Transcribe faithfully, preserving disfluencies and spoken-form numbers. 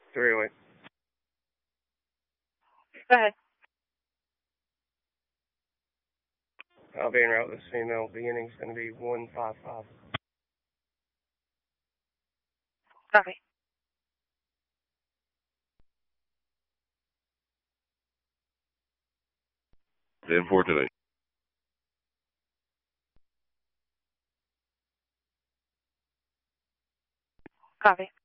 three oh eight. Go ahead. I'll be en route with this female. Beginning's going to be one five five. Copy. ten four today. Copy.